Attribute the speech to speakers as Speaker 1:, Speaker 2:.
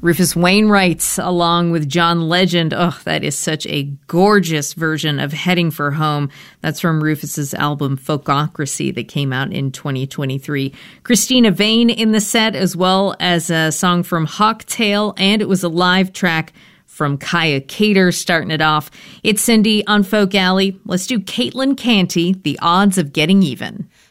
Speaker 1: Rufus Wainwright, along with John Legend. Oh, that is such a gorgeous version of Heading for Home. That's from Rufus's album Folkocracy that came out in 2023. Christina Vane in the set, as well as a song from Hawktail, and it was a live track from Kaya Cater starting it off. It's Cindy on Folk Alley. Let's do Caitlin Canty, The Odds of Getting Even.